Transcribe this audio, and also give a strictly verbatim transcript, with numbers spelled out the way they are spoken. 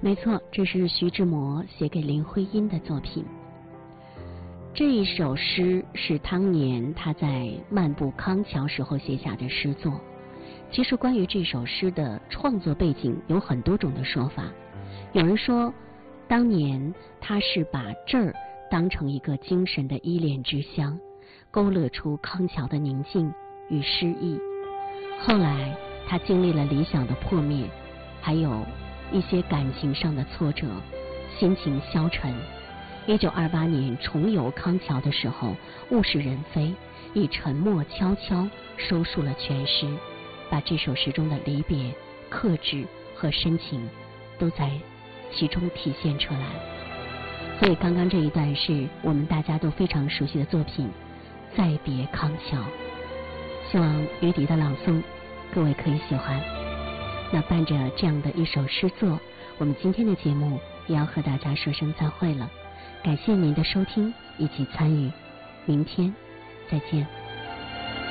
没错，这是徐志摩写给林徽因的作品。这一首诗是当年他在漫步康桥时候写下的诗作。其实关于这首诗的创作背景有很多种的说法。有人说，当年他是把这儿当成一个精神的依恋之乡，勾勒出康桥的宁静与诗意。后来他经历了理想的破灭，还有一些感情上的挫折，心情消沉。一九二八年重游康桥的时候，物是人非，以沉默悄悄收束了全诗，把这首诗中的离别、克制和深情都在其中体现出来。所以刚刚这一段是我们大家都非常熟悉的作品《再别康桥》，希望于迪的朗诵各位可以喜欢。那伴着这样的一首诗作，我们今天的节目也要和大家说声再会了。感谢您的收听以及参与，明天再见。